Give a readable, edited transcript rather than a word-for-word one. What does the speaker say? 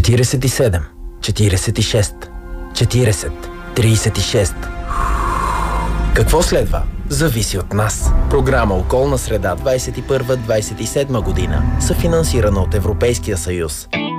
47, 46, 40, 36. Какво следва? Зависи от нас. Програма Околна среда 21-27 година, съфинансирана от Европейския съюз.